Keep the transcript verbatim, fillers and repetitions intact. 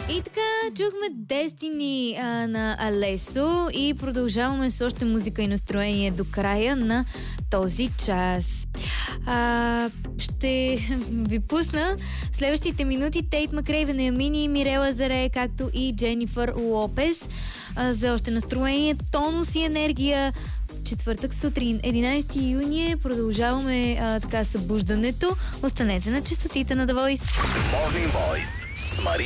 И така, чухме Destiny а, на Алесо и продължаваме с още музика и настроение до края на този час. А, ще ви пусна в следващите минути Тейт Макрейвен, Амини, Мирела Заре, както и Дженифър Лопес а, за още настроение, тонус и енергия. Четвъртък сутрин, единайсети юни, продължаваме а, така събуждането. Останете на честотите на The Voice. Morning Voice с Мария